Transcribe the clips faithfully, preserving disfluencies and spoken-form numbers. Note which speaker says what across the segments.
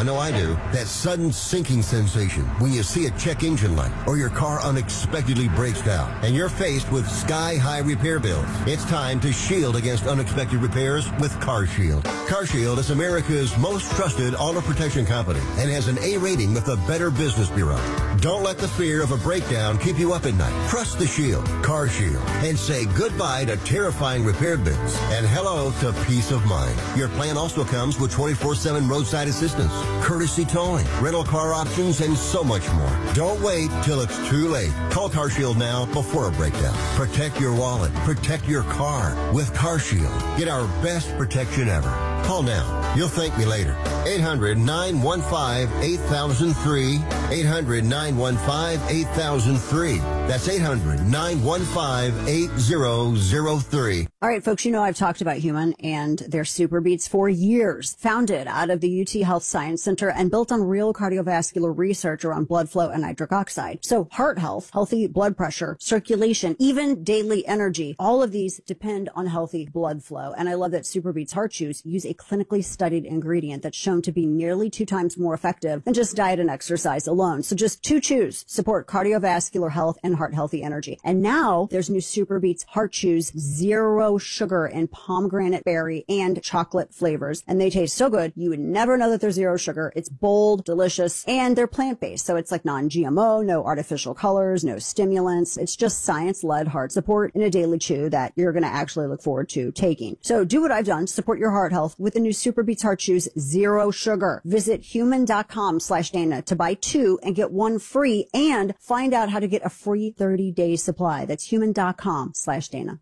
Speaker 1: I know I do. That sudden sinking sensation when you see a check engine light or your car unexpectedly breaks down and you're faced with sky-high repair bills. It's time to shield against unexpected repairs with CarShield. CarShield is America's most trusted auto protection company and has an A rating with the Better Business Bureau. Don't let the fear of a breakdown keep you up at night. Trust the Shield, CarShield, and say goodbye to terrifying repair bills and hello to peace of mind. Your plan also comes with twenty-four seven roadside assistance, courtesy towing, rental car options, and so much more. Don't wait till it's too late. Call CarShield now before a breakdown. Protect your wallet. Protect your car with CarShield. Get our best protection ever. Call now. You'll thank me later. eight hundred, nine one five, eight thousand three. eight hundred, nine one five, eight thousand three. That's eight hundred, nine one five, eight thousand three.
Speaker 2: All right, folks, you know I've talked about Human and their Super Beats for years. Founded out of the U T Health Science Center and built on real cardiovascular research around blood flow and nitric oxide. So heart health, healthy blood pressure, circulation, even daily energy, all of these depend on healthy blood flow. And I love that Super Beats Heart Chews use a clinically studied ingredient that's shown to be nearly two times more effective than just diet and exercise alone. So just two chews support cardiovascular health and heart healthy energy. And now there's new Super Beats Heart Chews, zero sugar and pomegranate berry and chocolate flavors. And they taste so good, you would never know that they're zero sugar. It's bold, delicious, and they're plant-based. So it's like non-G M O, no artificial colors, no stimulants. It's just science-led heart support in a daily chew that you're going to actually look forward to taking. So do what I've done, support your heart health with the new Super Beats Heart Chews, zero sugar. Visit human.com slash Dana to buy two and get one free and find out how to get a free thirty day supply. That's human.com slash Dana.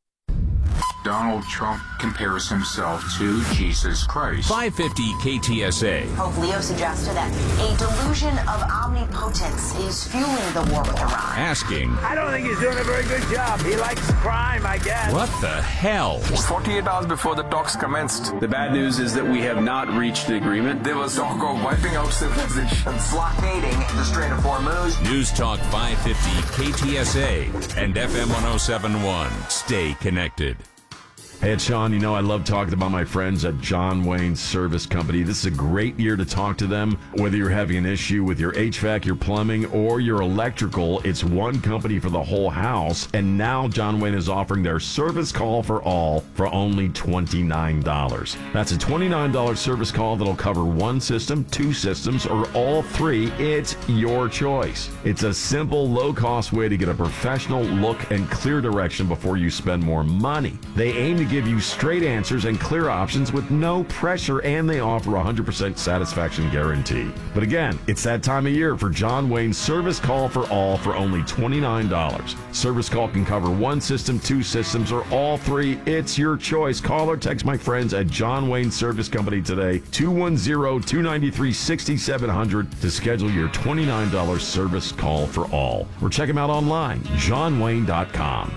Speaker 3: Donald Trump compares himself to Jesus Christ.
Speaker 4: five fifty K T S A.
Speaker 5: Pope Leo suggested that a delusion of omnipotence is fueling the war with Iran.
Speaker 4: Asking,
Speaker 6: I don't think he's doing a very good job. He likes crime, I guess.
Speaker 4: what the hell?
Speaker 7: forty-eight hours before the talks commenced,
Speaker 8: The bad news is that we have not reached an agreement.
Speaker 7: there was talk of wiping out civilization.
Speaker 5: Blockading the Strait of Hormuz.
Speaker 4: News Talk five fifty K T S A and F M one oh seven point one. Stay connected.
Speaker 9: Hey, it's Sean. You know, I love talking about my friends at John Wayne Service Company. This is a great year to talk to them. Whether you're having an issue with your H V A C, your plumbing, or your electrical, it's one company for the whole house. And now John Wayne is offering their service call for all for only twenty-nine dollars. That's a twenty-nine dollars service call that'll cover one system, two systems, or all three. It's your choice. It's a simple, low-cost way to get a professional look and clear direction before you spend more money. They aim to give you straight answers and clear options with no pressure, and they offer a one hundred percent satisfaction guarantee. But again, it's that time of year for John Wayne's Service Call for All for only twenty-nine dollars. Service call can cover one system, two systems, or all three. It's your choice. Call or text my friends at John Wayne Service Company today, two one zero, two nine three, six seven zero zero to schedule your twenty-nine dollars service call for all. Or check them out online, john wayne dot com.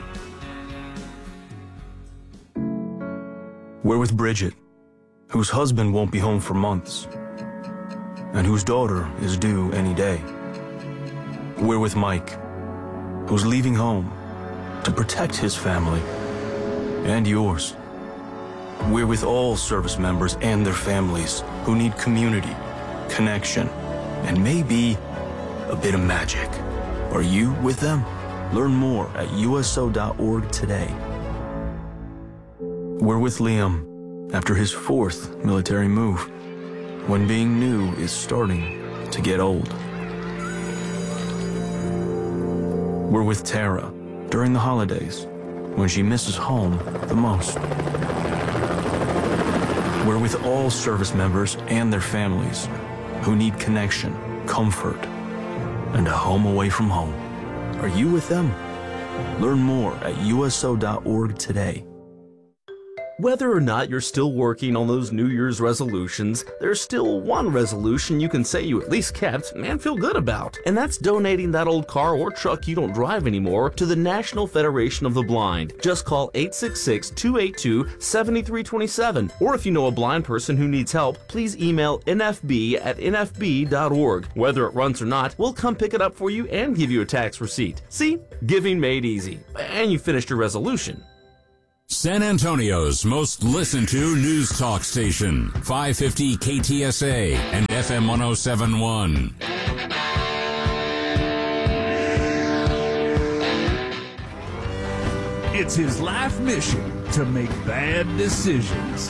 Speaker 10: We're with Bridget, whose husband won't be home for months, and whose daughter is due any day. We're with Mike, who's leaving home to protect his family and yours. We're with all service members and their families who need community, connection, and maybe a bit of magic. Are you with them? Learn more at U S O dot org today. We're with Liam after his fourth military move, when being new is starting to get old. We're with Tara during the holidays, when she misses home the most. We're with all service members and their families who need connection, comfort, and a home away from home. Are you with them? Learn more at U S O dot org today.
Speaker 11: Whether or not you're still working on those New Year's resolutions, there's still one resolution you can say you at least kept and feel good about. And that's donating that old car or truck you don't drive anymore to the National Federation of the Blind. Just call eight six six, two eight two, seven three two seven. Or if you know a blind person who needs help, please email N F B at N F B dot org. Whether it runs or not, we'll come pick it up for you and give you a tax receipt. See? Giving made easy. And you finished your resolution.
Speaker 4: San Antonio's most listened to news talk station, five fifty K T S A and F M one oh seven point one.
Speaker 12: It's his life mission to make bad decisions.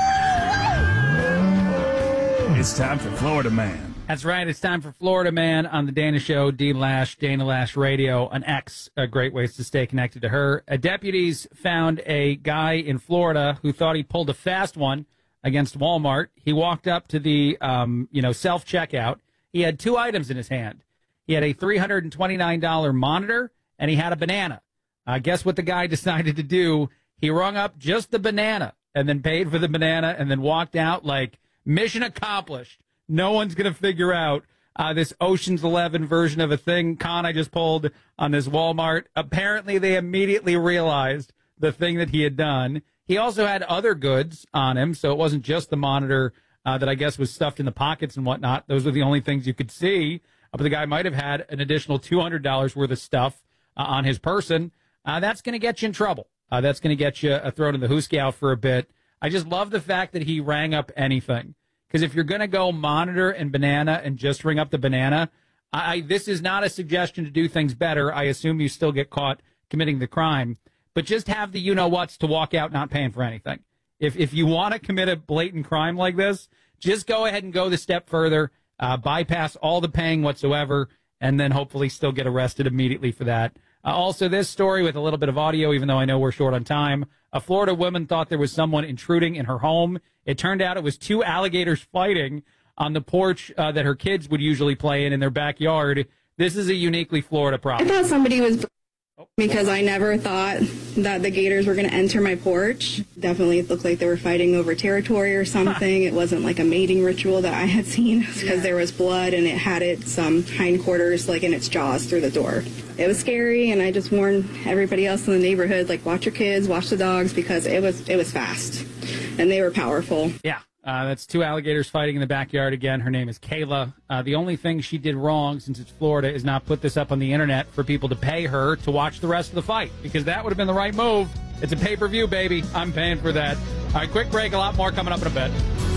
Speaker 12: It's time for Florida Man.
Speaker 13: That's right. It's time for Florida Man on the Dana Show. Dean Lash, Dana Lash Radio, an X. Uh, great ways to stay connected to her. Uh, deputies found a guy in Florida who thought he pulled a fast one against Walmart. He walked up to the, um, you know, self-checkout. He had two items in his hand. He had a three hundred twenty-nine dollars monitor, and he had a banana. Uh, guess what the guy decided to do? He rung up just the banana and then paid for the banana and then walked out like mission accomplished. No one's going to figure out uh, this Ocean's Eleven version of a thing con I just pulled on this Walmart. Apparently, they immediately realized the thing that he had done. He also had other goods on him, so it wasn't just the monitor uh, that I guess was stuffed in the pockets and whatnot. Those were the only things you could see. Uh, but the guy might have had an additional two hundred dollars worth of stuff uh, on his person. Uh, that's going to get you in trouble. Uh, that's going to get you uh, thrown in the hoosegow for a bit. I just love the fact that he rang up anything. Because if you're going to go monitor and banana and just ring up the banana, I, this is not a suggestion to do things better. I assume you still get caught committing the crime. But just have the you-know-whats to walk out not paying for anything. If if you want to commit a blatant crime like this, just go ahead and go the step further, uh, bypass all the paying whatsoever, and then hopefully still get arrested immediately for that. Uh, also, this story with a little bit of audio, even though I know we're short on time. A Florida woman thought there was someone intruding in her home. It turned out it was two alligators fighting on the porch uh, that her kids would usually play in in their backyard. This is a uniquely Florida problem.
Speaker 14: I thought somebody was... because I never thought that the gators were going to enter my porch. Definitely it looked like they were fighting over territory or something. It wasn't like a mating ritual that I had seen because there was blood and it had its um, hindquarters like in its jaws through the door. It was scary, and I just warned everybody else in the neighborhood, like, watch your kids, watch the dogs, because it was it was fast and they were powerful.
Speaker 13: Yeah. Uh, that's two alligators fighting in the backyard again. Her name is Kayla. Uh, the only thing she did wrong, since it's Florida, is not put this up on the internet for people to pay her to watch the rest of the fight, because that would have been the right move. It's a pay-per-view, baby. I'm paying for that. All right, quick break. A lot more coming up in a bit.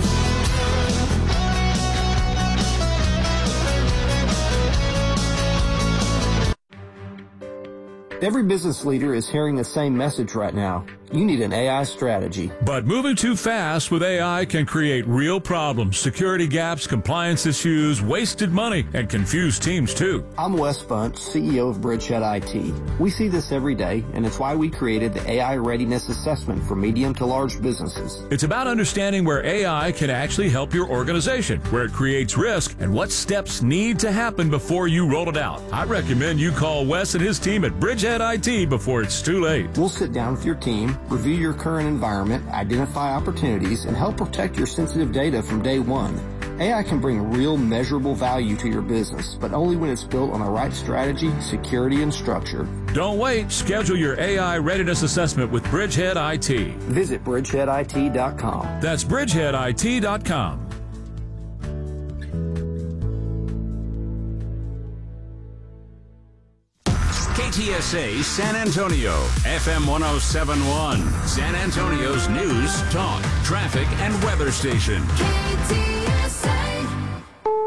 Speaker 15: Every business leader is hearing the same message right now. You need an A I strategy.
Speaker 16: But moving too fast with A I can create real problems, security gaps, compliance issues, wasted money, and confused teams too.
Speaker 15: I'm Wes Bunch, C E O of Bridgehead I T. We see this every day, and it's why we created the A I Readiness Assessment for medium to large businesses.
Speaker 16: It's about understanding where A I can actually help your organization, where it creates risk, and what steps need to happen before you roll it out. I recommend you call Wes and his team at Bridgehead I T before it's too late.
Speaker 15: We'll sit down with your team, review your current environment, identify opportunities, and help protect your sensitive data from day one. A I can bring real measurable value to your business, but only when it's built on the right strategy, security, and structure.
Speaker 16: Don't wait. Schedule your A I readiness assessment with Bridgehead I T.
Speaker 15: Visit bridgehead I T dot com.
Speaker 16: That's bridgehead I T dot com.
Speaker 4: K T S A San Antonio, F M one oh seven point one, San Antonio's news, talk, traffic, and weather station.
Speaker 17: K T S A.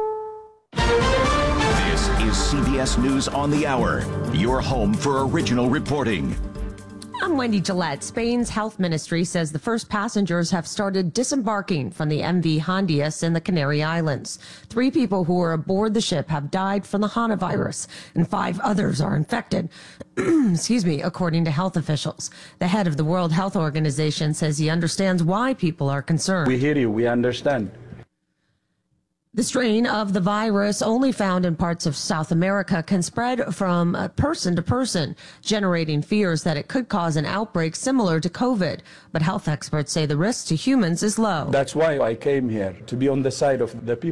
Speaker 18: This is C B S News on the Hour, your home for original reporting.
Speaker 19: I'm Wendy Gillette. Spain's health ministry says the first passengers have started disembarking from the M V Hondias in the Canary Islands. Three people who were aboard the ship have died from the Hana virus, and five others are infected. Excuse me, according to health officials. The head of the World Health Organization says he understands why people are concerned.
Speaker 20: We hear you. We understand.
Speaker 19: The strain of the virus, only found in parts of South America, can spread from person to person, generating fears that it could cause an outbreak similar to COVID. But health experts say the risk to humans is low.
Speaker 20: That's why I came here, to be on the side of the people.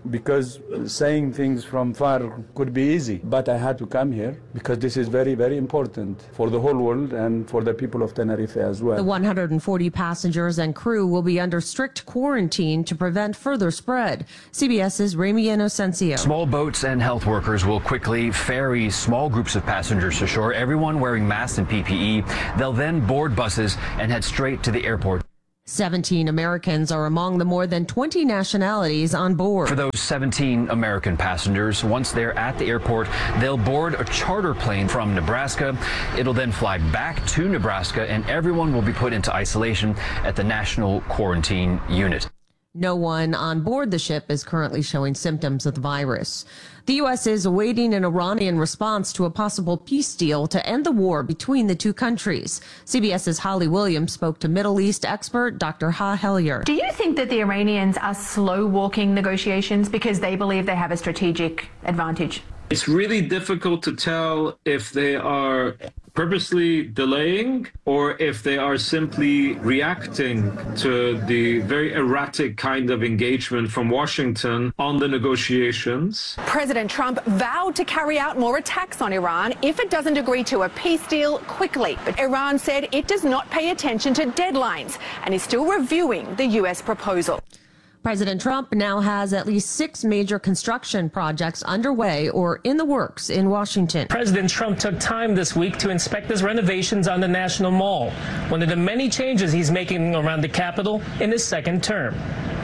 Speaker 6: because saying things from far could be easy. But I had to come here because this is very, very important for the whole world and for the people of Tenerife as well.
Speaker 19: The one hundred forty passengers and crew will be under strict quarantine to prevent further spread. CBS's Ramy Inocencio.
Speaker 20: Small boats and health workers will quickly ferry small groups of passengers to shore, everyone wearing masks and P P E. They'll then board buses and head straight to the airport.
Speaker 19: seventeen Americans are among the more than twenty nationalities on board.
Speaker 20: For those seventeen American passengers, once they're at the airport, they'll board a charter plane from Nebraska. It'll then fly back to Nebraska, and everyone will be put into isolation at the National Quarantine Unit.
Speaker 19: No one on board the ship is currently showing symptoms of the virus. The U S is awaiting an Iranian response to a possible peace deal to end the war between the two countries. CBS's Holly Williams spoke to Middle East expert Doctor Ha Helier.
Speaker 21: Do you think that the Iranians are slow-walking negotiations because they believe they have a strategic advantage?
Speaker 22: It's really difficult to tell if they are purposely delaying or if they are simply reacting to the very erratic kind of engagement from Washington on the negotiations.
Speaker 23: President Trump vowed to carry out more attacks on Iran if it doesn't agree to a peace deal quickly. But Iran said it does not pay attention to deadlines and is still reviewing the U S proposal.
Speaker 19: President Trump now has at least six major construction projects underway or in the works in Washington.
Speaker 24: President Trump took time this week to inspect his renovations on the National Mall, one of the many changes he's making around the Capitol in his second term.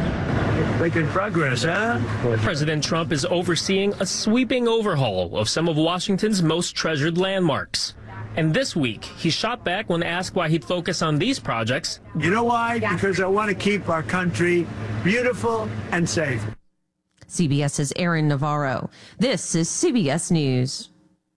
Speaker 6: Making progress, huh?
Speaker 24: President Trump is overseeing a sweeping overhaul of some of Washington's most treasured landmarks. And this week, he shot back when asked why he'd focus on these projects.
Speaker 6: You know why? Because I want to keep our country beautiful and safe.
Speaker 19: CBS's Aaron Navarro. This is C B S News.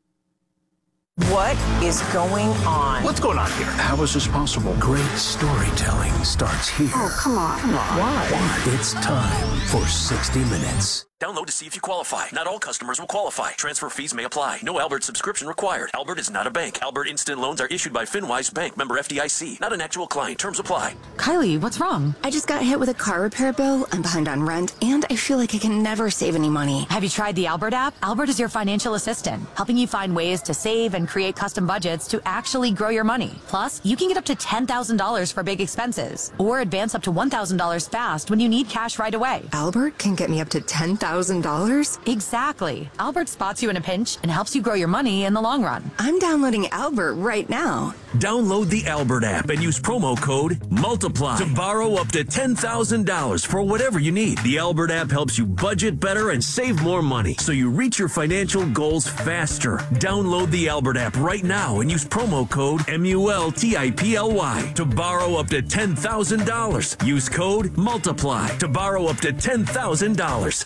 Speaker 25: What is going on?
Speaker 26: What's going on here? How is this possible? Great storytelling starts here.
Speaker 25: Oh, come on. Come on.
Speaker 26: Why? Why? It's time for sixty minutes.
Speaker 27: Download to see if you qualify. Not all customers will qualify. Transfer fees may apply. No Albert subscription required. Albert is not a bank. Albert Instant Loans are issued by FinWise Bank, member F D I C. Not an actual client. Terms apply.
Speaker 28: Kylie, what's wrong? I just got hit with a car repair bill. I'm behind on rent, and I feel like I can never save any money.
Speaker 29: Have you tried the Albert app? Albert is your financial assistant, helping you find ways to save and create custom budgets to actually grow your money. Plus, you can get up to ten thousand dollars for big expenses, or advance up to one thousand dollars fast when you need cash right away.
Speaker 28: Albert can get me up to ten thousand dollars?
Speaker 29: Exactly. Albert spots you in a pinch and helps you grow your money in the long run.
Speaker 28: I'm downloading Albert right now.
Speaker 30: Download the Albert app and use promo code MULTIPLY to borrow up to ten thousand dollars for whatever you need. The Albert app helps you budget better and save more money so you reach your financial goals faster. Download the Albert app right now and use promo code M U L T I P L Y to borrow up to ten thousand dollars. Use code MULTIPLY to borrow up to ten thousand dollars.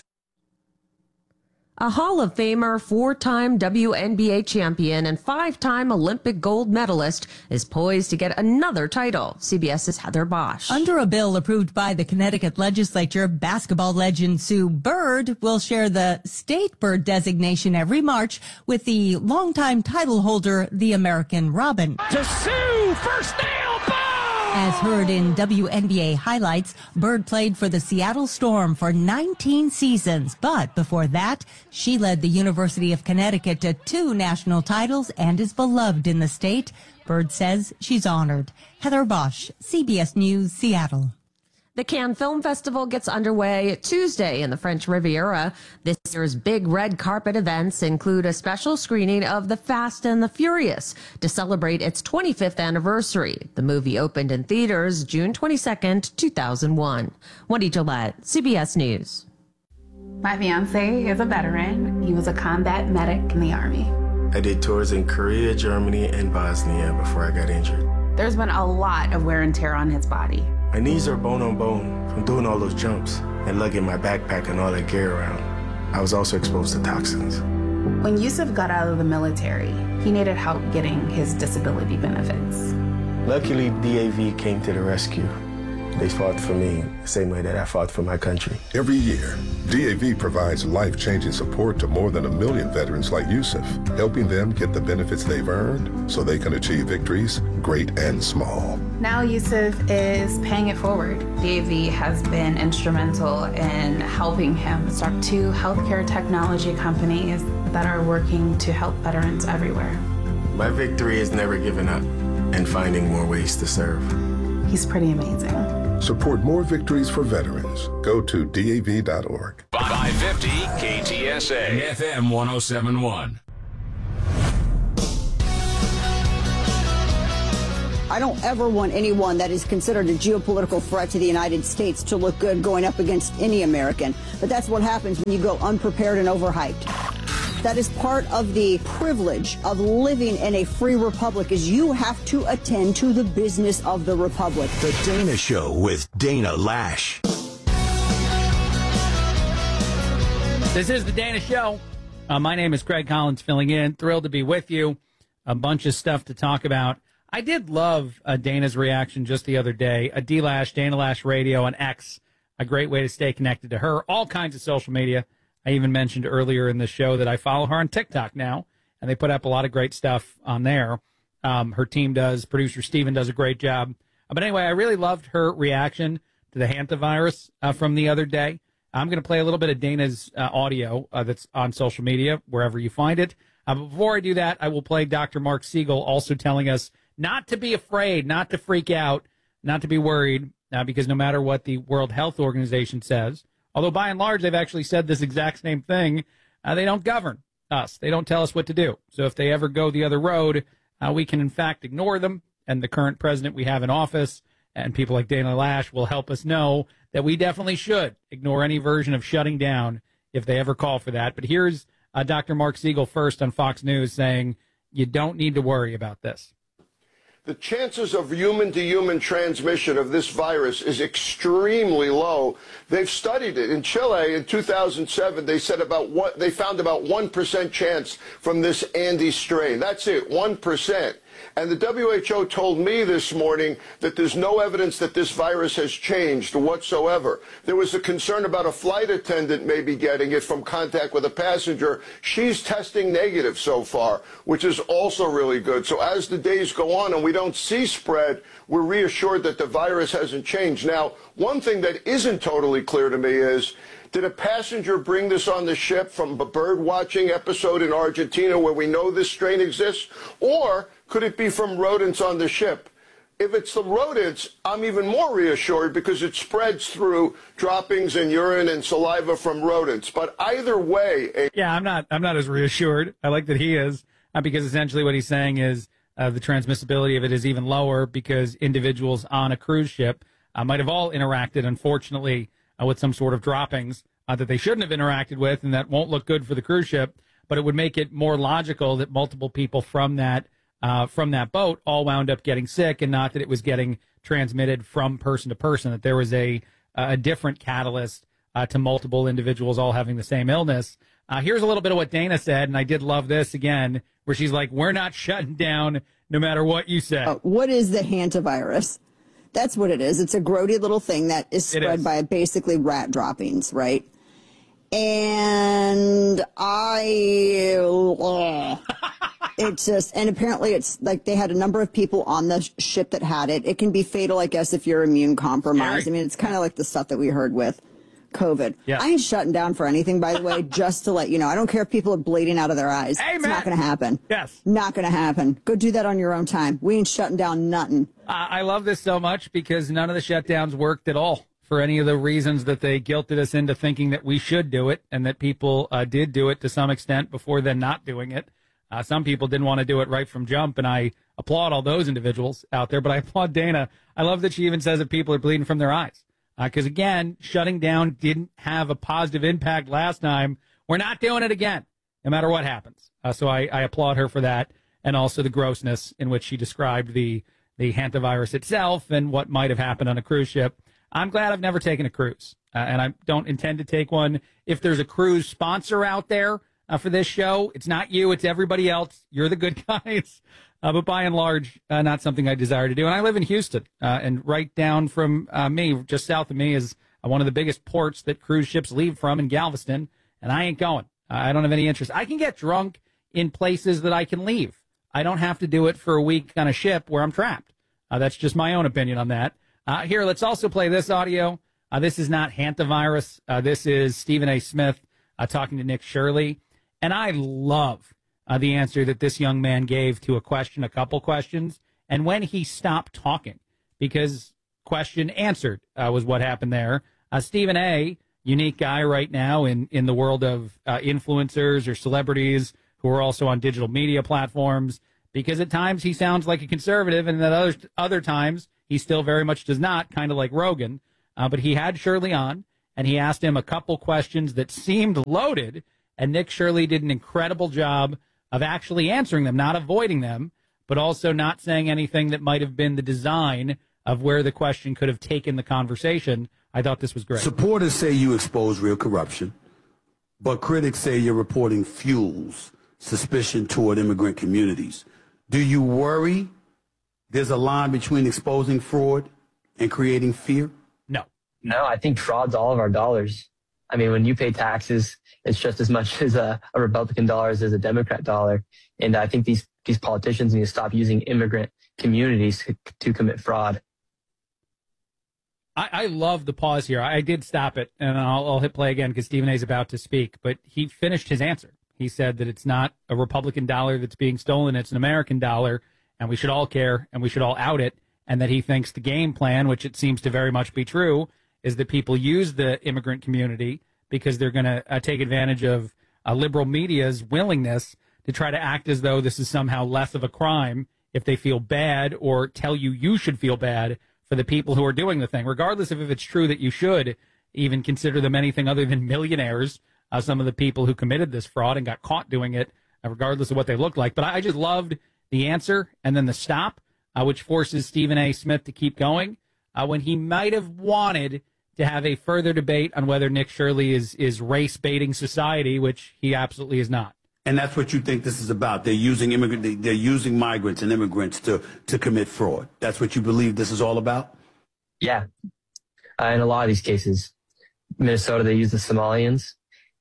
Speaker 19: A Hall of Famer, four-time W N B A champion, and five-time Olympic gold medalist is poised to get another title. CBS's Heather Bosch.
Speaker 31: Under a bill approved by the Connecticut legislature, basketball legend Sue Bird will share the state bird designation every March with the longtime title holder, the American Robin.
Speaker 6: To Sue, first nail, ball!
Speaker 31: As heard in W N B A highlights, Bird played for the Seattle Storm for nineteen seasons. But before that, she led the University of Connecticut to two national titles and is beloved in the state. Bird says she's honored. Heather Bosch, C B S News, Seattle.
Speaker 19: The Cannes Film Festival gets underway Tuesday in the French Riviera. This year's big red carpet events include a special screening of The Fast and the Furious to celebrate its twenty-fifth anniversary. The movie opened in theaters June twenty-second, two thousand one. Wendy Gillette, C B S News.
Speaker 32: My fiance is a veteran. He was a combat medic in the Army.
Speaker 33: I did tours in Korea, Germany, and Bosnia before I got injured.
Speaker 32: There's been a lot of wear and tear on his body.
Speaker 33: My knees are bone on bone from doing all those jumps and lugging my backpack and all that gear around. I was also exposed to toxins.
Speaker 32: When Yusuf got out of the military, he needed help getting his disability benefits.
Speaker 33: Luckily, D A V came to the rescue. They fought for me the same way that I fought for my country.
Speaker 34: Every year, D A V provides life-changing support to more than a million veterans like Yusuf, helping them get the benefits they've earned so they can achieve victories, great and small.
Speaker 32: Now Yusuf is paying it forward. D A V has been instrumental in helping him start two healthcare technology companies that are working to help veterans everywhere.
Speaker 33: My victory is never giving up and finding more ways to serve.
Speaker 32: He's pretty amazing.
Speaker 34: Support more victories for veterans. Go to D A V dot org.
Speaker 4: five fifty K T S A F M one oh seven point one.
Speaker 1: I don't ever want anyone that is considered a geopolitical threat to the United States to look good going up against any American. But that's what happens when you go unprepared and overhyped. That is part of the privilege of living in a free republic, is you have to attend to the business of the republic.
Speaker 2: The Dana Show with Dana Lash.
Speaker 3: This is the Dana Show. Uh, my name is Craig Collins, filling in. Thrilled to be with you. A bunch of stuff to talk about. I did love uh, Dana's reaction just the other day. A D Lash, Dana Lash Radio, and X. A great way to stay connected to her. All kinds of social media. I even mentioned earlier in the show that I follow her on TikTok now, and they put up a lot of great stuff on there. Um, her team does. Producer Steven does a great job. Uh, but anyway, I really loved her reaction to the hantavirus uh, from the other day. I'm going to play a little bit of Dana's uh, audio uh, that's on social media, wherever you find it. Uh, but before I do that, I will play Doctor Mark Siegel also telling us not to be afraid, not to freak out, not to be worried, uh, because no matter what the World Health Organization says, although by and large they've actually said this exact same thing, uh, they don't govern us. They don't tell us what to do. So if they ever go the other road, uh, we can in fact ignore them. And the current president we have in office and people like Dana Lash will help us know that we definitely should ignore any version of shutting down if they ever call for that. But here's uh, Doctor Mark Siegel first on Fox News saying you don't need to worry about this.
Speaker 5: The chances of human-to-human transmission of this virus is extremely low. They've studied it. In Chile in two thousand seven, they said about what they found about one percent chance from this Andes strain. That's it, one percent. And the W H O told me this morning that there's no evidence that this virus has changed whatsoever. There was a concern about a flight attendant maybe getting it from contact with a passenger. She's testing negative so far, which is also really good. So as the days go on and we don't see spread, we're reassured that the virus hasn't changed. Now, one thing that isn't totally clear to me is, did a passenger bring this on the ship from a bird watching episode in Argentina where we know this strain exists? Or could it be from rodents on the ship? If it's the rodents, I'm even more reassured because it spreads through droppings and urine and saliva from rodents. But either way... A-
Speaker 3: yeah, I'm not I'm not as reassured. I like that he is, uh, because essentially what he's saying is uh, the transmissibility of it is even lower because individuals on a cruise ship uh, might have all interacted, unfortunately, uh, with some sort of droppings uh, that they shouldn't have interacted with, and that won't look good for the cruise ship. But it would make it more logical that multiple people from that Uh, from that boat all wound up getting sick, and not that it was getting transmitted from person to person, that there was a a different catalyst uh, to multiple individuals all having the same illness. Uh, here's a little bit of what Dana said, and I did love this again, where she's like, we're not shutting down no matter what you say.
Speaker 1: Uh, what is the hantavirus? That's what it is. It's a grody little thing that is spread is. by basically rat droppings, right? And I... Uh, It's just, and apparently it's like they had a number of people on the ship that had it. It can be fatal, I guess, if you're immune compromised. I mean, it's kind of like the stuff that we heard with COVID. Yeah. I ain't shutting down for anything, by the way, just to let you know. I don't care if people are bleeding out of their eyes.
Speaker 3: Hey,
Speaker 1: it's
Speaker 3: Matt.
Speaker 1: not going to happen.
Speaker 3: Yes.
Speaker 1: Not going to happen. Go do that on your own time. We ain't shutting down nothing.
Speaker 3: Uh, I love this so much because none of the shutdowns worked at all for any of the reasons that they guilted us into thinking that we should do it, and that people uh, did do it to some extent before then not doing it. Uh, some people didn't want to do it right from jump, and I applaud all those individuals out there, but I applaud Dana. I love that she even says that people are bleeding from their eyes. Because, uh, again, shutting down didn't have a positive impact last time. We're not doing it again, no matter what happens. Uh, so I, I applaud her for that, and also the grossness in which she described the, the hantavirus itself and what might have happened on a cruise ship. I'm glad I've never taken a cruise, uh, and I don't intend to take one. If there's a cruise sponsor out there, Uh, for this show, it's not you, it's everybody else. You're the good guys. Uh, but by and large, uh, not something I desire to do. And I live in Houston, uh, and right down from uh, me, just south of me, is uh, one of the biggest ports that cruise ships leave from in Galveston, and I ain't going. Uh, I don't have any interest. I can get drunk in places that I can leave. I don't have to do it for a week on a ship where I'm trapped. Uh, that's just my own opinion on that. Uh, here, let's also play this audio. Uh, this is not hantavirus. Uh, this is Stephen A. Smith uh, talking to Nick Shirley. And I love uh, the answer that this young man gave to a question, a couple questions, and when he stopped talking, because question answered uh, was what happened there. Uh, Stephen A., unique guy right now in, in the world of uh, influencers or celebrities who are also on digital media platforms, because at times he sounds like a conservative, and at other, other times he still very much does not, kind of like Rogan. Uh, but he had Shirley on, and he asked him a couple questions that seemed loaded, and Nick Shirley did an incredible job of actually answering them, not avoiding them, but also not saying anything that might have been the design of where the question could have taken the conversation. I thought this was great.
Speaker 7: Supporters say you expose real corruption, but critics say you're reporting fuels suspicion toward immigrant communities. Do you worry there's a line between exposing fraud and creating fear?
Speaker 3: No.
Speaker 8: No, I think fraud's all of our dollars. I mean, when you pay taxes, it's just as much as a, a Republican dollar as a Democrat dollar. And I think these, these politicians need to stop using immigrant communities to, to commit fraud.
Speaker 3: I, I love the pause here. I did stop it, and I'll, I'll hit play again because Stephen A. is about to speak. But he finished his answer. He said that it's not a Republican dollar that's being stolen. It's an American dollar, and we should all care, and we should all out it, and that he thinks the game plan, which it seems to very much be true, is that people use the immigrant community because they're going to uh, take advantage of uh, liberal media's willingness to try to act as though this is somehow less of a crime if they feel bad or tell you you should feel bad for the people who are doing the thing, regardless of if it's true that you should even consider them anything other than millionaires, uh, some of the people who committed this fraud and got caught doing it, uh, regardless of what they looked like. But I, I just loved the answer and then the stop, uh, which forces Stephen A. Smith to keep going uh, when he might have wanted to have a further debate on whether Nick Shirley is, is race-baiting society, which he absolutely is not.
Speaker 7: And that's what you think this is about. They're using immigrant, they're using migrants and immigrants to, to commit fraud. That's what you believe this is all about?
Speaker 8: Yeah. Uh, in a lot of these cases, Minnesota, they use the Somalians.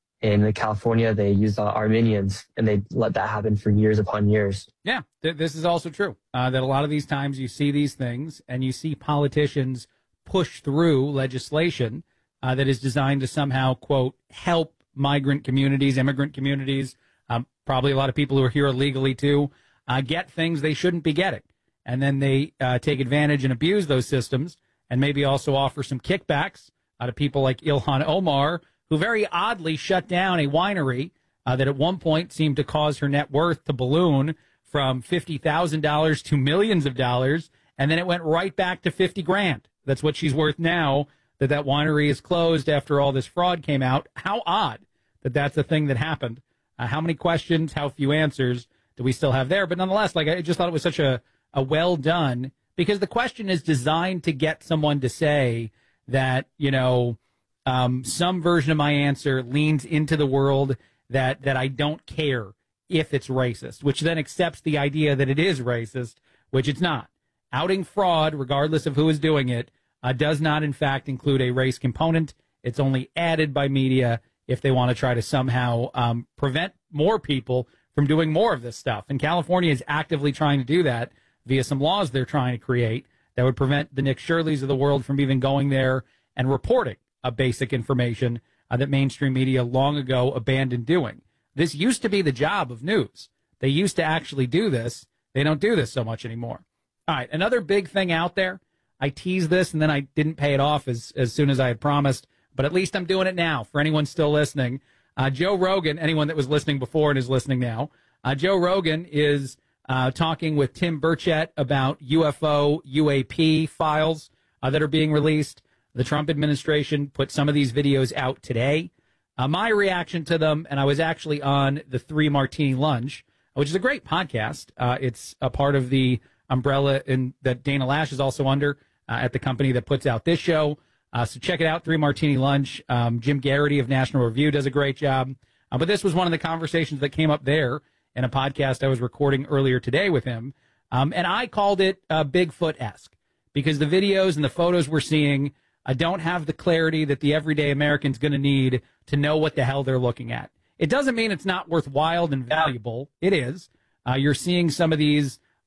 Speaker 8: In California, they use the Armenians, and they let that happen for years upon years.
Speaker 3: Yeah, th- this is also true, uh, that a lot of these times you see these things and you see politicians push through legislation uh, that is designed to somehow, quote, help migrant communities, immigrant communities, um, probably a lot of people who are here illegally too, uh, get things they shouldn't be getting. And then they uh, take advantage and abuse those systems and maybe also offer some kickbacks uh, to people like Ilhan Omar, who very oddly shut down a winery uh, that at one point seemed to cause her net worth to balloon from fifty thousand dollars to millions of dollars. And then it went right back to fifty grand. That's what she's worth now, that that winery is closed after all this fraud came out. How odd that that's a thing that happened. Uh, how many questions, how few answers do we still have there? But nonetheless, like I just thought it was such a, a well done, because the question is designed to get someone to say that, you know, um, some version of my answer leans into the world that, that I don't care if it's racist, which then accepts the idea that it is racist, which it's not. Outing fraud, regardless of who is doing it, uh, does not, in fact, include a race component. It's only added by media if they want to try to somehow um, prevent more people from doing more of this stuff. And California is actively trying to do that via some laws they're trying to create that would prevent the Nick Shirleys of the world from even going there and reporting a basic information uh, that mainstream media long ago abandoned doing. This used to be the job of news. They used to actually do this. They don't do this so much anymore. All right, another big thing out there. I teased this and then I didn't pay it off as, as soon as I had promised, but at least I'm doing it now for anyone still listening. Uh, Joe Rogan, anyone that was listening before and is listening now, uh, Joe Rogan is uh, talking with Tim Burchett about U F O, U A P files uh, that are being released. The Trump administration put some of these videos out today. Uh, my reaction to them, and I was actually on the Three Martini Lunch, which is a great podcast. Uh, it's a part of the umbrella in, that Dana Lash is also under uh, at the company that puts out this show. Uh, so check it out, Three Martini Lunch. Um, Jim Garrity of National Review does a great job. Uh, but this was one of the conversations that came up there in a podcast I was recording earlier today with him. Um, and I called it uh, Bigfoot-esque because the videos and the photos we're seeing uh, don't have the clarity that the everyday American's going to need to know what the hell they're looking at. It doesn't mean it's not worthwhile and valuable. It is. Uh, you're seeing some of these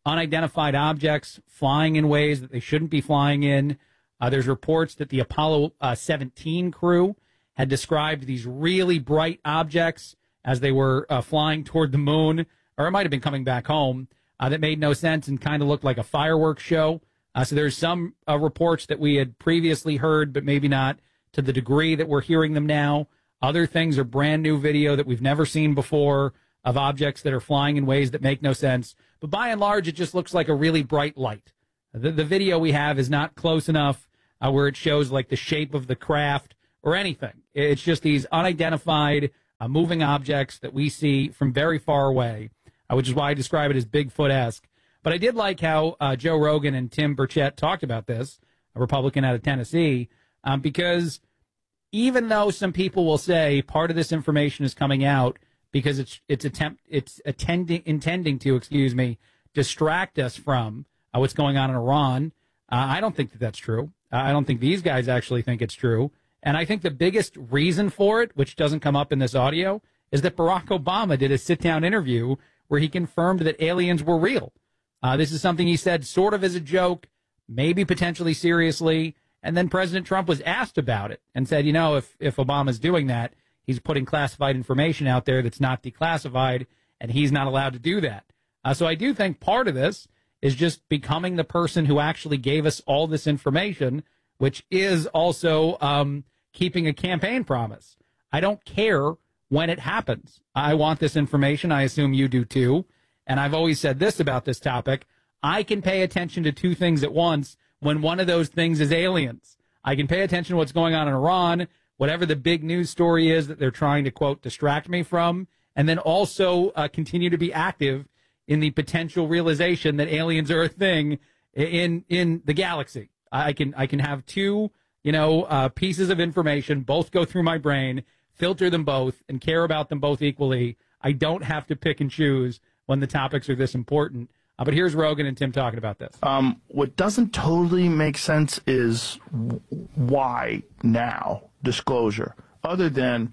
Speaker 3: unidentified objects flying in ways that they shouldn't be flying in. Uh, there's reports that the Apollo uh, seventeen crew had described these really bright objects as they were uh, flying toward the moon, or it might have been coming back home, uh, that made no sense and kind of looked like a fireworks show. Uh, so there's some uh, reports that we had previously heard, but maybe not to the degree that we're hearing them now. Other things are brand new video that we've never seen before of objects that are flying in ways that make no sense. But by and large, it just looks like a really bright light. The, the video we have is not close enough uh, where it shows like the shape of the craft or anything. It's just these unidentified uh, moving objects that we see from very far away, uh, which is why I describe it as Bigfoot-esque. But I did like how uh, Joe Rogan and Tim Burchett talked about this, a Republican out of Tennessee, um, because even though some people will say part of this information is coming out because it's it's attempt it's attending intending to, excuse me, distract us from uh, what's going on in Iran, uh, I don't think that that's true. Uh, I don't think these guys actually think it's true. And I think the biggest reason for it, which doesn't come up in this audio, is that Barack Obama did a sit-down interview where he confirmed that aliens were real. Uh, this is something he said sort of as a joke, maybe potentially seriously. And then President Trump was asked about it and said, you know, if, if Obama's doing that, he's putting classified information out there that's not declassified, and he's not allowed to do that. Uh, so I do think part of this is just becoming the person who actually gave us all this information, which is also um, keeping a campaign promise. I don't care when it happens. I want this information. I assume you do too. And I've always said this about this topic. I can pay attention to two things at once when one of those things is aliens. I can pay attention to what's going on in Iran, whatever the big news story is that they're trying to, quote, distract me from, and then also uh, continue to be active in the potential realization that aliens are a thing in in the galaxy. I can I can have two, you know, uh, pieces of information, both go through my brain, filter them both, and care about them both equally. I don't have to pick and choose when the topics are this important. Uh, but here's Rogan and Tim talking about this.
Speaker 9: Um, what doesn't totally make sense is w- why now disclosure, other than,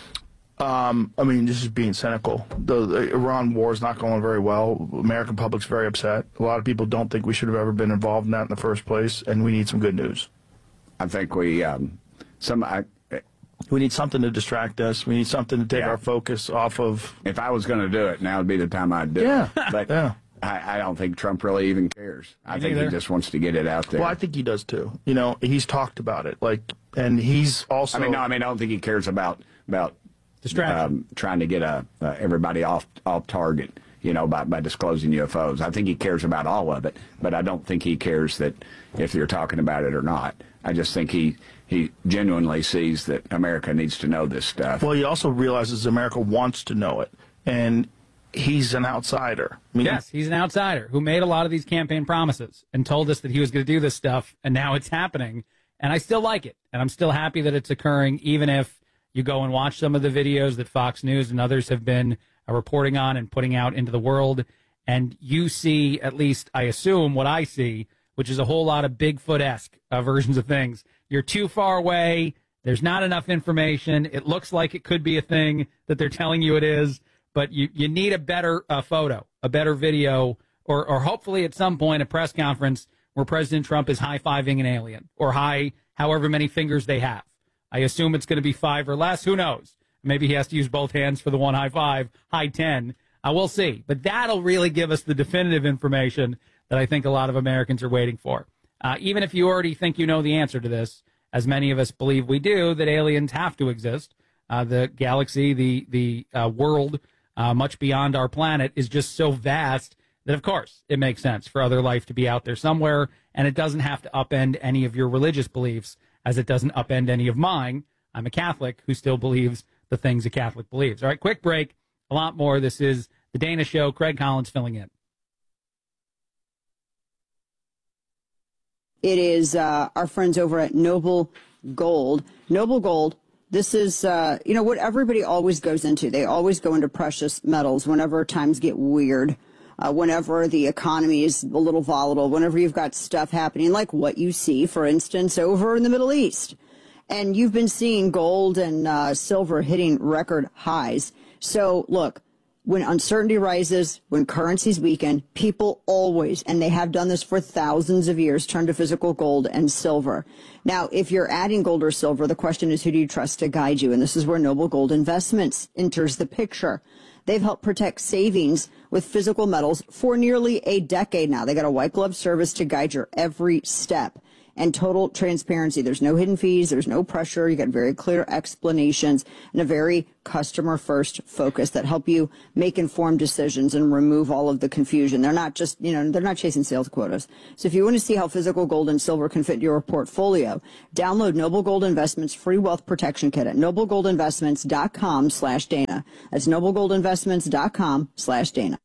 Speaker 9: um, I mean, this is being cynical. The, the Iran war is not going very well. American public's very upset. A lot of people don't think we should have ever been involved in that in the first place, and we need some good news.
Speaker 10: I think we, um, some, I,
Speaker 9: we need something to distract us. We need something to take yeah. our focus off of.
Speaker 10: If I was going to do it, now would be the time I'd do
Speaker 9: yeah.
Speaker 10: it. But
Speaker 9: yeah.
Speaker 10: I, I don't think Trump really even cares. I
Speaker 9: Me
Speaker 10: think
Speaker 9: neither.
Speaker 10: he just wants to get it out there.
Speaker 9: Well, I think he does too. You know, he's talked about it, like, and he's also.
Speaker 10: I mean, no, I mean, I don't think he cares about about
Speaker 3: distraction,
Speaker 10: um, trying to get a, uh, everybody off off target. You know, by by disclosing U F Os. I think he cares about all of it, but I don't think he cares that if you're talking about it or not. I just think he he genuinely sees that America needs to know this stuff.
Speaker 9: Well, he also realizes America wants to know it, and he's an outsider.
Speaker 3: I mean, yes, he's an outsider who made a lot of these campaign promises and told us that he was going to do this stuff, and now it's happening. And I still like it, and I'm still happy that it's occurring, even if you go and watch some of the videos that Fox News and others have been uh, reporting on and putting out into the world, and you see, at least I assume, what I see, which is a whole lot of Bigfoot-esque uh, versions of things. You're too far away. There's not enough information. It looks like it could be a thing that they're telling you it is, but you, you need a better uh, photo, a better video, or, or hopefully at some point a press conference where President Trump is high-fiving an alien, or high however many fingers they have. I assume it's going to be five or less. Who knows? Maybe he has to use both hands for the one high five, high ten. Uh, we'll see. But that'll really give us the definitive information that I think a lot of Americans are waiting for. Uh, even if you already think you know the answer to this, as many of us believe we do, that aliens have to exist. Uh, the galaxy, the, the uh, world, uh, much beyond our planet, is just so vast that, of course, it makes sense for other life to be out there somewhere, and it doesn't have to upend any of your religious beliefs, as it doesn't upend any of mine. I'm a Catholic who still believes the things a Catholic believes. All right, quick break. A lot more. This is The Dana Show. Craig Collins filling in.
Speaker 1: It is uh, our friends over at Noble Gold. Noble Gold, this is, uh, you know, what everybody always goes into. They always go into precious metals whenever times get weird, uh, whenever the economy is a little volatile, whenever you've got stuff happening like what you see, for instance, over in the Middle East. And you've been seeing gold and uh, silver hitting record highs. So, look, When uncertainty rises, when currencies weaken, people always, and they have done this for thousands of years, turn to physical gold and silver. Now, if you're adding gold or silver, the question is, who do you trust to guide you? And this is where Noble Gold Investments enters the picture. They've helped protect savings with physical metals for nearly a decade now. They got a white glove service to guide your every step. And total transparency. There's no hidden fees. There's no pressure. You got very clear explanations and a very customer-first focus that help you make informed decisions and remove all of the confusion. They're not just, you know, they're not chasing sales quotas. So if you want to see how physical gold and silver can fit your portfolio, download Noble Gold Investments free wealth protection kit at noblegoldinvestments.com slash Dana. That's noblegoldinvestments.com slash Dana.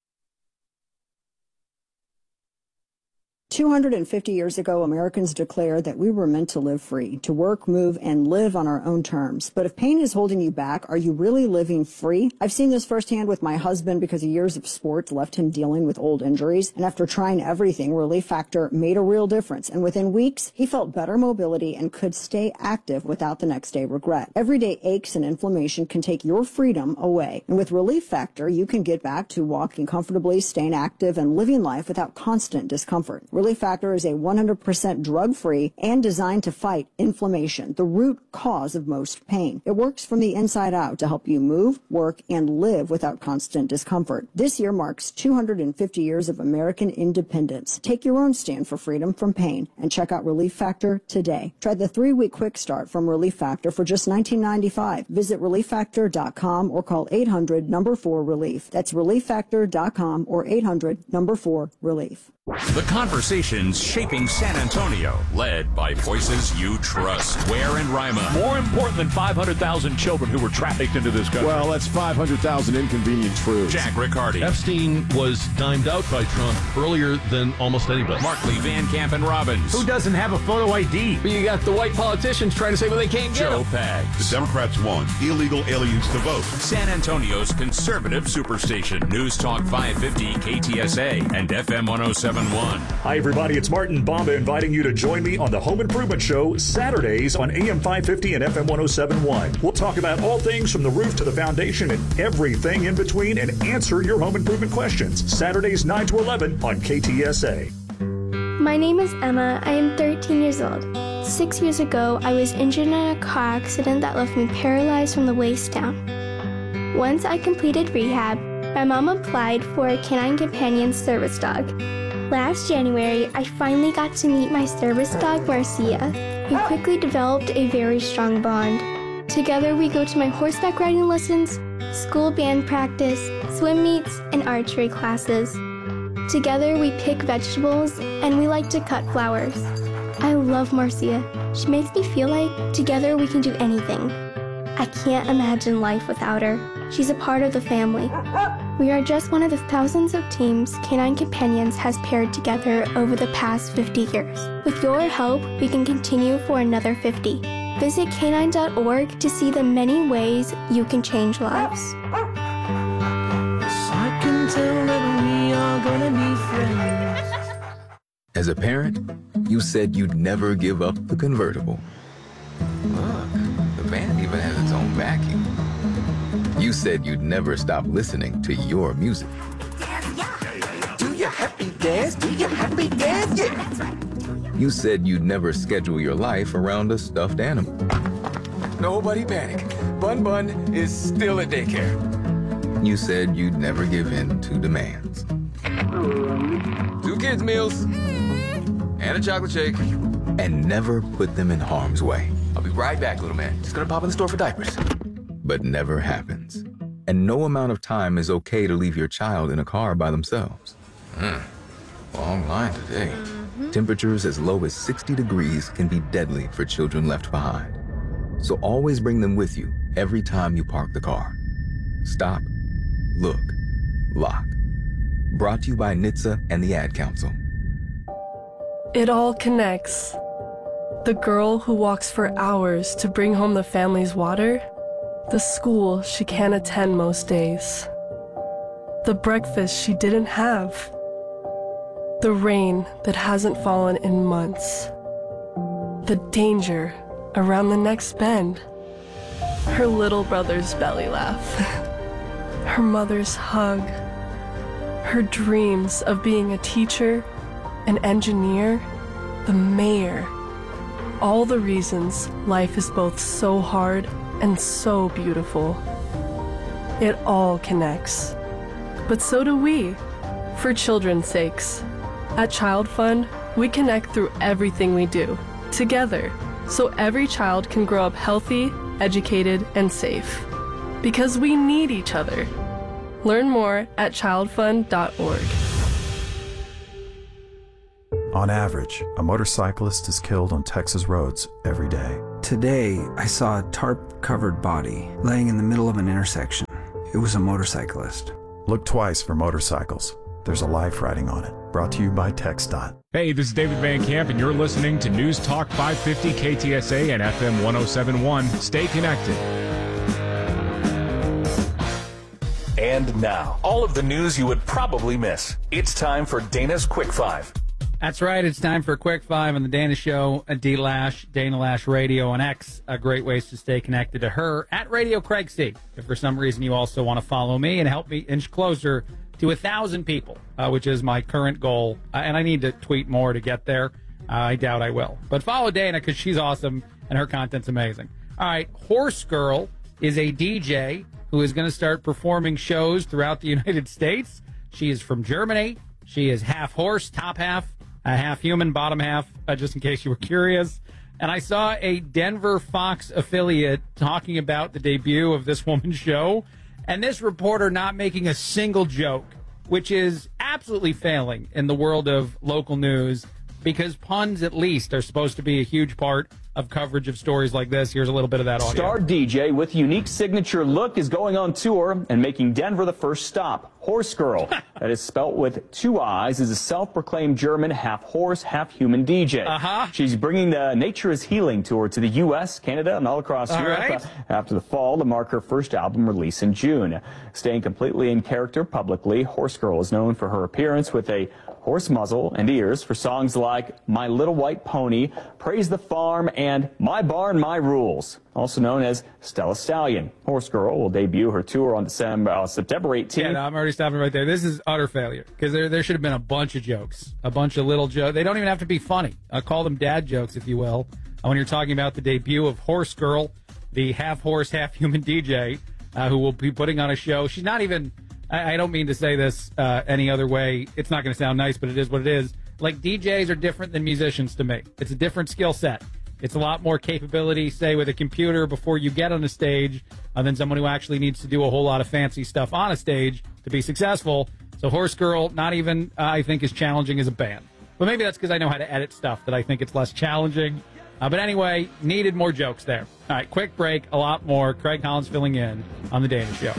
Speaker 1: two hundred fifty years ago, Americans declared that we were meant to live free, to work, move, and live on our own terms. But if pain is holding you back, are you really living free? I've seen this firsthand with my husband because years of sports left him dealing with old injuries. And after trying everything, Relief Factor made a real difference. And within weeks, he felt better mobility and could stay active without the next day regret. Everyday aches and inflammation can take your freedom away. And with Relief Factor, you can get back to walking comfortably, staying active, and living life without constant discomfort. Relief Factor is a one hundred percent drug-free and designed to fight inflammation, the root cause of most pain. It works from the inside out to help you move, work, and live without constant discomfort. This year marks two hundred fifty years of American independence. Take your own stand for freedom from pain and check out Relief Factor today. Try the three-week quick start from Relief Factor for just nineteen ninety-five dollars. Visit relief factor dot com or call eight hundred number four relief. That's relief factor dot com or eight hundred number four relief.
Speaker 4: The conversations shaping San Antonio, led by voices you trust. Ware and Rima.
Speaker 11: More important than five hundred thousand children who were trafficked into this country.
Speaker 12: Well, that's five hundred thousand inconvenient truths.
Speaker 4: Jack Riccardi.
Speaker 13: Epstein was dimed out by Trump earlier than almost anybody.
Speaker 4: Markley, Van Camp, and Robbins.
Speaker 11: Who doesn't have a photo I D?
Speaker 14: But you got the white politicians trying to say, well, they can't get
Speaker 4: Joe
Speaker 14: them.
Speaker 4: Pags.
Speaker 15: The Democrats want illegal aliens to vote.
Speaker 4: San Antonio's conservative superstation. News Talk five fifty K T S A and F M one oh seven point one.
Speaker 16: Hi, everybody. It's Martin Bomba inviting you to join me on the Home Improvement Show Saturdays on A M five fifty and F M one oh seven point one. We'll talk about all things from the roof to the foundation and everything in between and answer your home improvement questions. Saturdays nine to eleven on K T S A.
Speaker 17: My name is Emma. I am thirteen years old. Six years ago, I was injured in a car accident that left me paralyzed from the waist down. Once I completed rehab, my mom applied for a Canine Companion service dog. Last January, I finally got to meet my service dog, Marcia. We quickly developed a very strong bond. Together, we go to my horseback riding lessons, school band practice, swim meets, and archery classes. Together, we pick vegetables, and we like to cut flowers. I love Marcia. She makes me feel like together we can do anything. I can't imagine life without her. She's a part of the family. We are just one of the thousands of teams Canine Companions has paired together over the past fifty years. With your help, we can continue for another fifty. Visit canine dot org to see the many ways you can change lives.
Speaker 18: I can tell that we are gonna be friends.
Speaker 20: As a parent, you said you'd never give up the convertible. Look, the band even has its own backing. You said you'd never stop listening to your music.
Speaker 18: Do your happy dance, do your happy dance, yeah.
Speaker 20: You said you'd never schedule your life around a stuffed animal.
Speaker 18: Nobody panic. Bun Bun is still at daycare.
Speaker 20: You said you'd never give in to demands.
Speaker 18: Two kids' meals and a chocolate shake.
Speaker 20: And never put them in harm's way.
Speaker 18: I'll be right back, little man. Just gonna pop in the store for diapers.
Speaker 20: But never happens. And no amount of time is okay to leave your child in a car by themselves.
Speaker 18: Mm. Long line today.
Speaker 20: Mm-hmm. Temperatures as low as sixty degrees can be deadly for children left behind. So always bring them with you every time you park the car. Stop, look, lock. Brought to you by N H T S A and the Ad Council.
Speaker 21: It all connects. The girl who walks for hours to bring home the family's water, the school she can't attend most days, the breakfast she didn't have, the rain that hasn't fallen in months, the danger around the next bend, her little brother's belly laugh. her mother's hug, her dreams of being a teacher, an engineer, the mayor. All the reasons life is both so hard and so beautiful. It all connects. But so do we, for children's sakes. At Child Fund, we connect through everything we do, together, so every child can grow up healthy, educated, and safe. Because we need each other. Learn more at child fund dot org.
Speaker 6: On average, a motorcyclist is killed on Texas roads every day.
Speaker 19: Today, I saw a tarp-covered body laying in the middle of an intersection. It was a motorcyclist.
Speaker 6: Look twice for motorcycles. There's a life riding on it. Brought to you by TxDOT.
Speaker 11: Hey, this is David Van Camp, and you're listening to News Talk five fifty K T S A and F M one oh seven point one. Stay connected.
Speaker 22: And now, all of the news you would probably miss. It's time for Dana's Quick Five.
Speaker 3: That's right. It's time for a Quick Five on the Dana Show. D Lash, Dana Lash Radio on X. Uh, great ways to stay connected to her at Radio Craig C. If for some reason you also want to follow me and help me inch closer to a thousand people, uh, which is my current goal, uh, and I need to tweet more to get there. Uh, I doubt I will, but follow Dana because she's awesome and her content's amazing. All right, Horse Girl is a D J who is going to start performing shows throughout the United States. She is from Germany. She is half horse, top half. A half human, bottom half, uh, just in case you were curious. And I saw a Denver Fox affiliate talking about the debut of this woman's show, and this reporter not making a single joke, which is absolutely failing in the world of local news, because puns, at least, are supposed to be a huge part of coverage of stories like this. Here's a little bit of that audio.
Speaker 23: Star D J with unique signature look is going on tour and making Denver the first stop. Horse Girl, that is spelt with two I's, is a self-proclaimed German half-horse, half-human D J.
Speaker 3: Uh-huh.
Speaker 23: She's bringing the Nature is Healing tour to the U S, Canada, and all across
Speaker 3: all
Speaker 23: Europe
Speaker 3: right.
Speaker 23: uh, after the fall to mark her first album release in June. Staying completely in character publicly, Horse Girl is known for her appearance with a horse muzzle and ears for songs like My Little White Pony, Praise the Farm, and My Barn, My Rules, also known as Stella Stallion. Horse Girl will debut her tour on December, uh, September eighteenth.
Speaker 3: Yeah, no, I'm already stopping right there. This is utter failure, because there there should have been a bunch of jokes, a bunch of little jokes. They don't even have to be funny. I call them dad jokes, if you will. And when you're talking about the debut of Horse Girl, the half-horse, half-human D J, uh, who will be putting on a show. She's not even... I, I don't mean to say this uh, any other way. It's not going to sound nice, but it is what it is. Like, D Js are different than musicians to me. It's a different skill set. It's a lot more capability, say, with a computer before you get on a stage uh, than someone who actually needs to do a whole lot of fancy stuff on a stage to be successful. So Horse Girl, not even, uh, I think, as challenging as a band. But maybe that's because I know how to edit stuff that I think it's less challenging. Uh, but anyway, needed more jokes there. All right, quick break, a lot more. Craig Collins filling in on The Dana Show.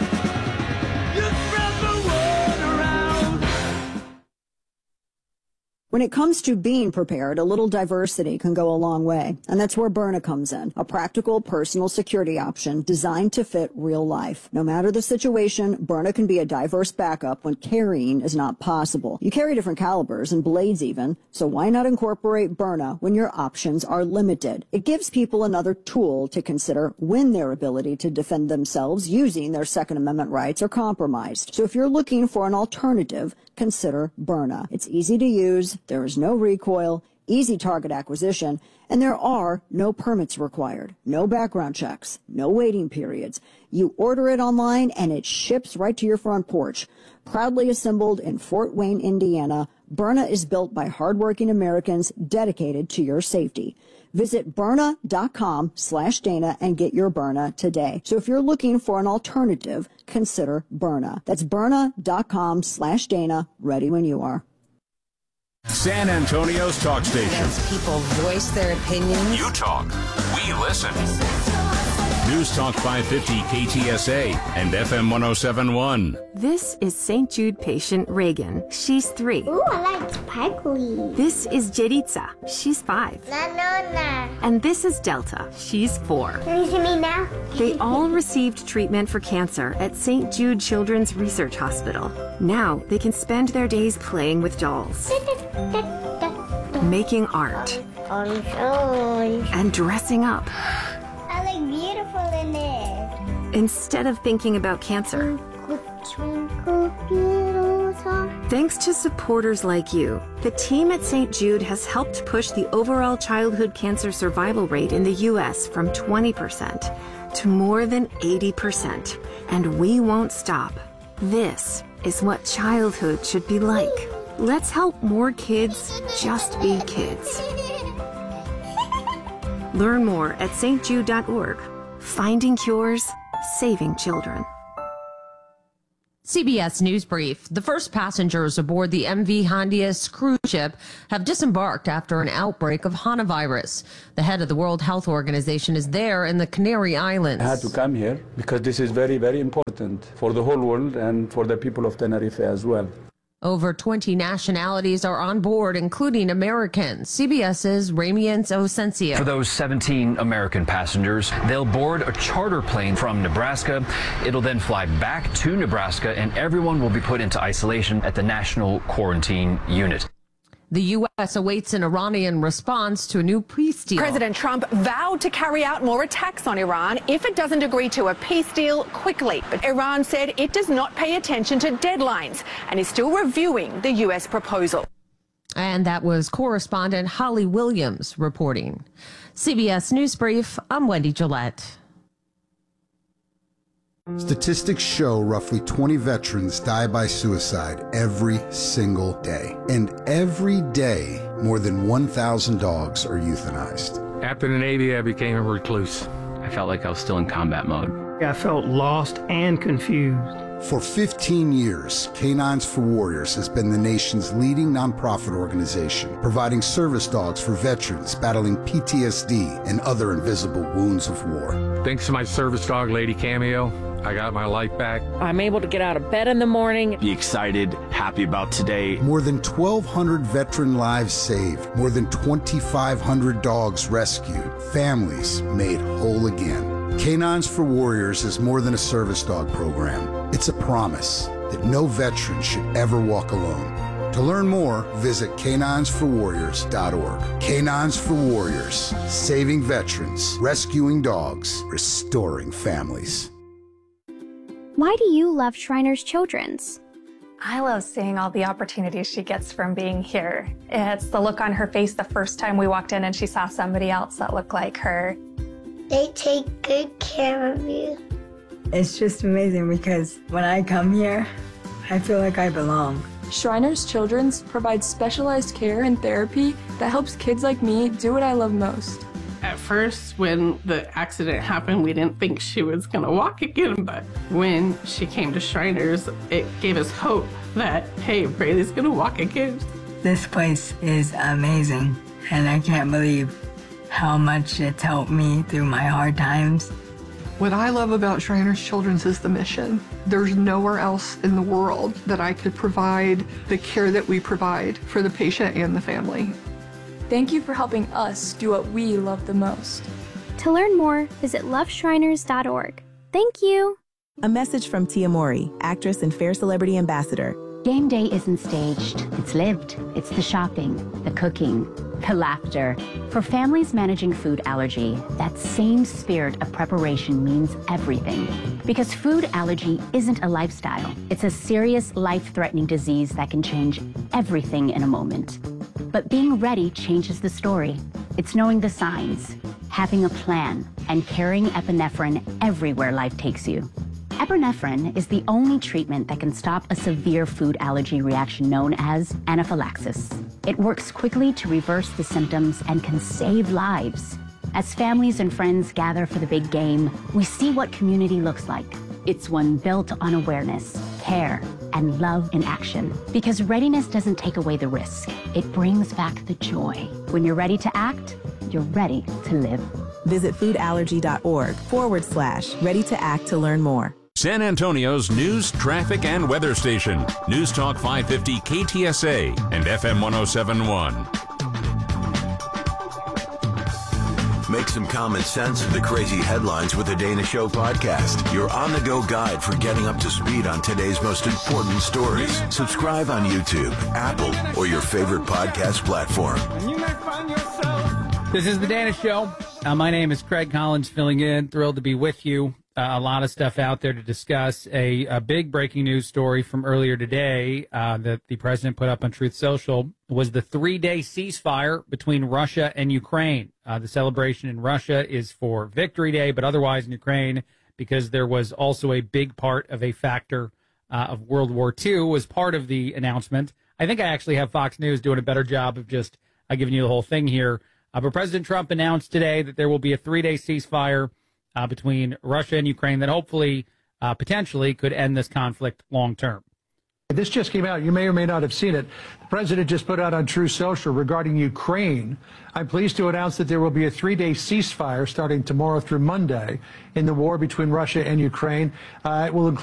Speaker 1: When it comes to being prepared, a little diversity can go a long way. And that's where Byrna comes in, a practical personal security option designed to fit real life. No matter the situation, Byrna can be a diverse backup when carrying is not possible. You carry different calibers and blades even, so why not incorporate Byrna when your options are limited? It gives people another tool to consider when their ability to defend themselves using their Second Amendment rights are compromised. So if you're looking for an alternative, consider Byrna. It's easy to use, there is no recoil, easy target acquisition, and there are no permits required, no background checks, no waiting periods. You order it online and it ships right to your front porch. Proudly assembled in Fort Wayne, Indiana, Byrna is built by hardworking Americans dedicated to your safety. Visit Byrna.com slash Dana and get your Byrna today. So if you're looking for an alternative, consider Byrna. That's Byrna.com slash Dana, ready when you are.
Speaker 4: San Antonio's talk station.
Speaker 24: As people voice their opinions.
Speaker 4: You talk, we listen. News Talk five fifty K T S A and F M one oh seven point one.
Speaker 25: This is Saint Jude patient Reagan. She's three.
Speaker 26: Ooh, I like sparkly.
Speaker 25: This is Jeritza. She's five.
Speaker 26: No, no, no.
Speaker 25: And this is Delta. She's four.
Speaker 26: Can you see me now?
Speaker 25: They all received treatment for cancer at Saint Jude Children's Research Hospital. Now they can spend their days playing with dolls, making art,
Speaker 26: Orange, orange.
Speaker 25: and dressing up.
Speaker 26: I look beautiful in it.
Speaker 25: Instead of thinking about cancer,
Speaker 26: Twinkle, little star.
Speaker 25: Thanks to supporters like you, the team at Saint Jude has helped push the overall childhood cancer survival rate in the U S from twenty percent to more than eighty percent. And we won't stop. This is what childhood should be like. Let's help more kids just be kids. Learn more at s t jude dot org. Finding cures, saving children.
Speaker 2: C B S News Brief. The first passengers aboard the M V Hondias cruise ship have disembarked after an outbreak of Hanavirus. The head of the World Health Organization is there in the Canary Islands.
Speaker 5: I had to come here because this is very, very important for the whole world and for the people of Tenerife as well.
Speaker 2: Over twenty nationalities are on board, including Americans. CBS's Ramience Osencio.
Speaker 7: For those seventeen American passengers, they'll board a charter plane from Nebraska. It'll then fly back to Nebraska, and everyone will be put into isolation at the National Quarantine Unit.
Speaker 2: The U S awaits an Iranian response to a new peace deal.
Speaker 8: President Trump vowed to carry out more attacks on Iran if it doesn't agree to a peace deal quickly. But Iran said it does not pay attention to deadlines and is still reviewing the U S proposal.
Speaker 2: And that was correspondent Holly Williams reporting. C B S News Brief, I'm Wendy Gillette.
Speaker 9: Statistics show roughly twenty veterans die by suicide every single day. And every day, more than one thousand dogs are euthanized.
Speaker 10: After the Navy, I became a recluse.
Speaker 27: I felt like I was still in combat mode.
Speaker 28: I felt lost and confused.
Speaker 9: For fifteen years, Canines for Warriors has been the nation's leading nonprofit organization, providing service dogs for veterans battling P T S D and other invisible wounds of war.
Speaker 10: Thanks to my service dog, Lady Cameo, I got my life back.
Speaker 29: I'm able to get out of bed in the morning.
Speaker 30: Be excited, happy about today.
Speaker 9: More than twelve hundred veteran lives saved, more than twenty-five hundred dogs rescued, families made whole again. Canines for Warriors is more than a service dog program. It's a promise that no veteran should ever walk alone. To learn more, visit canines for warriors dot org. Canines for Warriors, saving veterans, rescuing dogs, restoring families.
Speaker 31: Why do you love Shriners Children's?
Speaker 32: I love seeing all the opportunities she gets from being here. It's the look on her face the first time we walked in and she saw somebody else that looked like her.
Speaker 26: They take good care of you.
Speaker 33: It's just amazing because when I come here, I feel like I belong.
Speaker 34: Shriners Children's provides specialized care and therapy that helps kids like me do what I love most.
Speaker 35: At first, when the accident happened, we didn't think she was going to walk again, but when she came to Shriners, it gave us hope that, hey, Braylee's going to walk again.
Speaker 33: This place is amazing, and I can't believe how much it's helped me through my hard times.
Speaker 36: What I love about Shriners Children's is the mission. There's nowhere else in the world that I could provide the care that we provide for the patient and the family.
Speaker 34: Thank you for helping us do what we love the most.
Speaker 31: To learn more, visit love shriners dot org. Thank you.
Speaker 37: A message from Tia Mowry, actress and Fair Celebrity Ambassador.
Speaker 38: Game day isn't staged, it's lived. It's the shopping, the cooking, the laughter. For families managing food allergy, that same spirit of preparation means everything. Because food allergy isn't a lifestyle. It's a serious, life-threatening disease that can change everything in a moment. But being ready changes the story. It's knowing the signs, having a plan, and carrying epinephrine everywhere life takes you. Epinephrine is the only treatment that can stop a severe food allergy reaction known as anaphylaxis. It works quickly to reverse the symptoms and can save lives. As families and friends gather for the big game, we see what community looks like. It's one built on awareness, care, and love in action. Because readiness doesn't take away the risk. It brings back the joy. When you're ready to act, you're ready to live.
Speaker 37: Visit foodallergy.org forward slash ready to act to learn more.
Speaker 4: San Antonio's news, traffic, and weather station. News Talk five fifty K T S A and F M one oh seven point one.
Speaker 39: Make some common sense of the crazy headlines with the Dana Show podcast. Your on-the-go guide for getting up to speed on today's most important stories. Subscribe on YouTube, Apple, or your favorite podcast platform.
Speaker 3: This is the Dana Show. Uh, my name is Craig Collins, filling in. Thrilled to be with you. Uh, a lot of stuff out there to discuss. A, a big breaking news story from earlier today uh, that the president put up on Truth Social was the three-day ceasefire between Russia and Ukraine. Uh, the celebration in Russia is for Victory Day, but otherwise in Ukraine, because there was also a big part of a factor uh, of World War Two was part of the announcement. I think I actually have Fox News doing a better job of just uh, giving you the whole thing here. Uh, but President Trump announced today that there will be a three-day ceasefire uh, between Russia and Ukraine that hopefully, uh, potentially, could end this conflict long term.
Speaker 1: This just came out. You may or may not have seen it. The president just put out on Truth Social regarding Ukraine. I'm pleased to announce that there will be a three-day ceasefire starting tomorrow through Monday in the war between Russia and Ukraine. Uh, it will include